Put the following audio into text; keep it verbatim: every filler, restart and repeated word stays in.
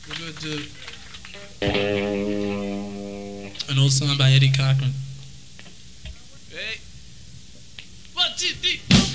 We're going to do an old song by Eddie Cochran. Hey. One, two, three.